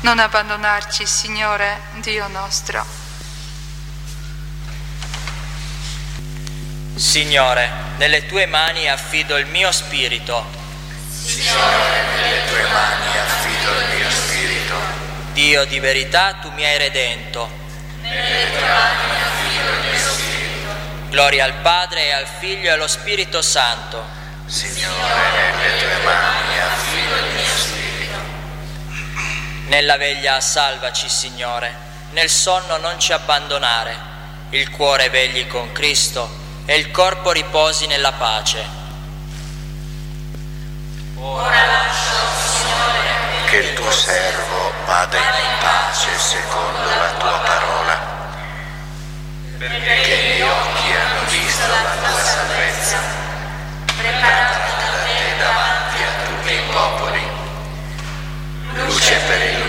Non abbandonarci, Signore, Dio nostro. Signore, nelle tue mani affido il mio spirito. Signore, nelle tue mani affido il mio spirito. Dio di verità, tu mi hai redento. Nelle tue mani affido il mio spirito. Gloria al Padre e al Figlio e allo Spirito Santo. Signore, nelle tue mani affido il mio spirito. Nella veglia salvaci, Signore, nel sonno non ci abbandonare. Il cuore vegli con Cristo e il corpo riposi nella pace. Ora lascia, Signore, che il tuo servo vada in pace secondo la tua parola, perché i miei occhi hanno visto la tua salvezza, preparata da te davanti a tutti i popoli, luce per il